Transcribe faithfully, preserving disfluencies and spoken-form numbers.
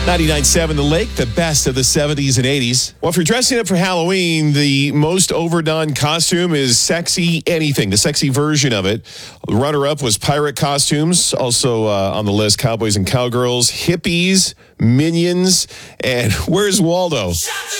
ninety-nine point seven The Lake, the best of the seventies and eighties. Well, if you're dressing up for Halloween, the most overdone costume is Sexy Anything, the sexy version of it. Runner-up was pirate costumes. Also uh, on the list, cowboys and cowgirls, hippies, minions, and Where's Waldo?